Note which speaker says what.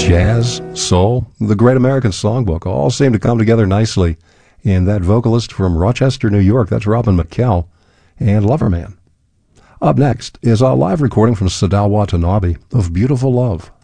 Speaker 1: jazz, soul, the Great American Songbook all seem to come together nicely in that vocalist from Rochester, New York. That's Robin McKell and Loverman. Up next is a live recording from Sadao Watanabe of Beautiful Love.